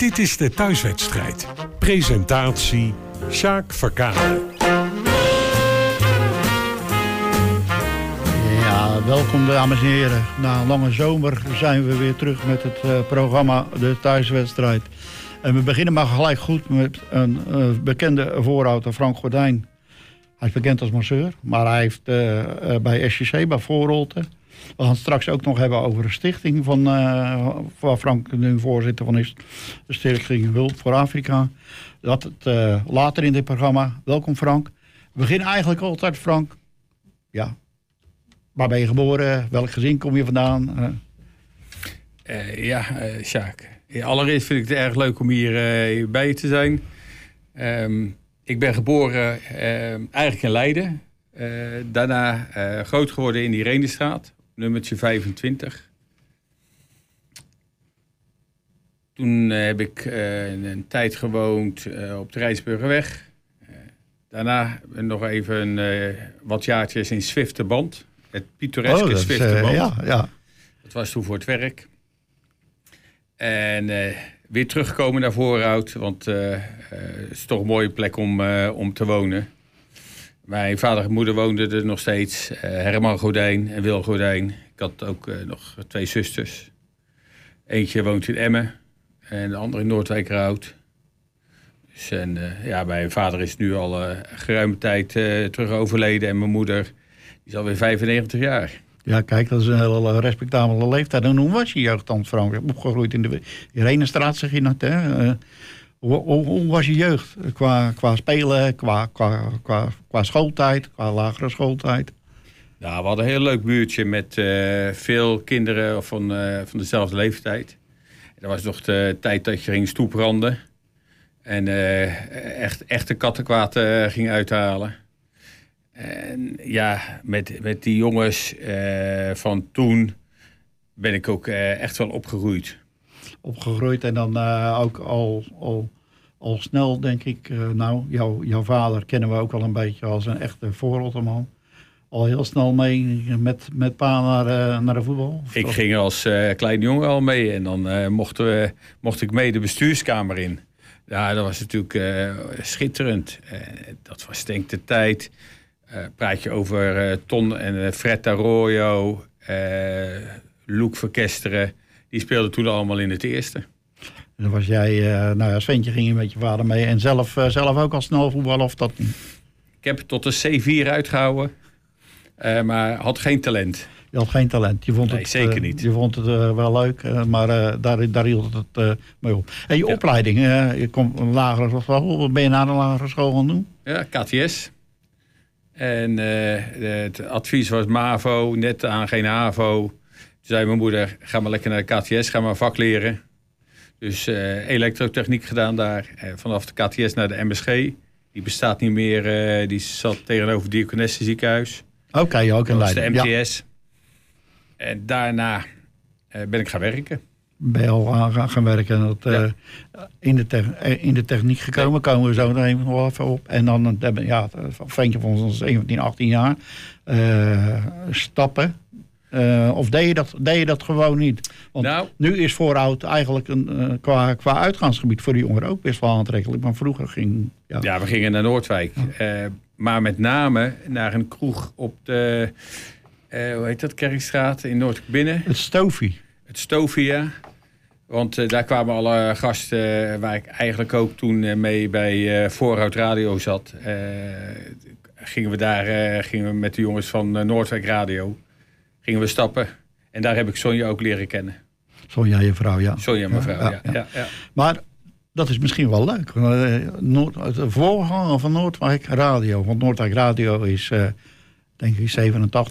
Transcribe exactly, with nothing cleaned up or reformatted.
Dit is de thuiswedstrijd. Presentatie Sjaak Verkade. Ja, welkom dames en heren. Na een lange zomer zijn we weer terug met het uh, programma De Thuiswedstrijd. En we beginnen maar gelijk goed met een uh, bekende voorouder, Frank Gordijn. Hij is bekend als masseur, maar hij heeft uh, uh, bij S J C, bij Voorholte. We gaan het straks ook nog hebben over een stichting van, uh, waar Frank nu voorzitter van is. De Stichting Hulp voor Afrika. Dat het uh, later in dit programma. Welkom Frank. We beginnen eigenlijk altijd, Frank. Ja, waar ben je geboren? Welk gezin kom je vandaan? Uh. Uh, ja, uh, Sjaak. Ja, allereerst vind ik het erg leuk om hier uh, bij je te zijn. Um, ik ben geboren uh, eigenlijk in Leiden. Uh, daarna uh, groot geworden in die Irenestraat, nummertje vijfentwintig. Toen uh, heb ik uh, een tijd gewoond uh, op de Rijnsburgerweg. Uh, daarna nog even uh, wat jaartjes in Zwifterband. Het pittoreske oh, Zwifterband. Uh, ja, ja. Dat was toen voor het werk. En uh, weer terugkomen naar Voorhout, want uh, uh, het is toch een mooie plek om, uh, om te wonen. Mijn vader en moeder woonden er nog steeds. Uh, Herman Gordijn en Wil Gordijn. Ik had ook uh, nog twee zusters. Eentje woont in Emmen en de andere in Noordwijkerhout. Dus, en, uh, ja, mijn vader is nu al uh, geruime tijd uh, terug overleden en mijn moeder die is alweer vijfennegentig jaar. Ja, kijk, dat is een hele respectabele leeftijd. En hoe was je jeugd dan, Frank? Opgegroeid in de Irenestraat, zeg je net, hè? Uh, hoe, hoe, hoe was je jeugd? Qua, qua spelen, qua, qua, qua, qua schooltijd, qua lagere schooltijd? Nou, we hadden een heel leuk buurtje met uh, veel kinderen van, uh, van dezelfde leeftijd. Dat was nog de tijd dat je ging stoepranden. En uh, echt, echte kattenkwaad uh, ging uithalen. En ja, met, met die jongens uh, van toen ben ik ook uh, echt wel opgegroeid. Opgegroeid en dan uh, ook al, al, al snel, denk ik. Uh, nou, jou, jouw vader kennen we ook al een beetje als een echte Voorholteman. Al heel snel mee met, met pa naar, uh, naar de voetbal? Ik toch? ging als uh, klein jongen al mee en dan uh, mochten we, mocht ik mee de bestuurskamer in. Ja, dat was natuurlijk uh, schitterend. Uh, dat was denk ik de tijd. Uh, praat je over uh, Ton en uh, Fred Arroyo, uh, Loek Verkesteren. Die speelden toen allemaal in het eerste. En dan was jij, uh, nou ja, Sventje ging je met je vader mee. En zelf, uh, zelf ook al snel voetballen of dat niet? Ik heb het tot de C vier uitgehouden, uh, maar had geen talent. Je had geen talent. Je vond nee, het, zeker uh, niet. Je vond het uh, wel leuk, uh, maar uh, daar, daar hield het uh, mee op. En je ja. opleiding, uh, je komt een lagere school. Wat ben je na de lagere school gaan doen? Ja, K T S. En uh, het advies was MAVO, net aan geen HAVO. Toen zei mijn moeder, ga maar lekker naar de K T S, ga maar vak leren. Dus uh, elektrotechniek gedaan daar. Uh, vanaf de K T S naar de M S G. Die bestaat niet meer, uh, die zat tegenover het Diakonesse ziekenhuis. Oké, okay, ook in Leiden. Dat was de M T S. Ja. En daarna uh, ben ik gaan werken. Ben je al aan gaan werken. Dat, uh, ja. in, de te- in de techniek gekomen, nee. komen we zo even nog even op. En dan, ja, een ventje van ons zeventien, achttien jaar. Uh, stappen. Uh, of deed je, dat, deed je dat gewoon niet? Want nou, nu is Voorhout eigenlijk een, uh, qua, qua uitgaansgebied voor de jongeren ook best wel aantrekkelijk. Maar vroeger ging... Ja, ja we gingen naar Noordwijk. Ja. Uh, maar met name naar een kroeg op de... Uh, hoe heet dat? Kerkstraat in Noordbinnen. Het Stofie. Het Stofie, ja. Want uh, daar kwamen alle gasten uh, waar ik eigenlijk ook toen uh, mee bij uh, Voorhout Radio zat. Uh, gingen we daar uh, gingen we met de jongens van uh, Noordwijk Radio gingen we stappen. En daar heb ik Sonja ook leren kennen. Sonja, je vrouw, ja. Sonja, mijn vrouw, ja. ja, ja. ja, ja. Maar dat is misschien wel leuk. Uh, Noord, de voorganger van Noordwijk Radio. Want Noordwijk Radio is, uh, denk ik, zevenentachtig.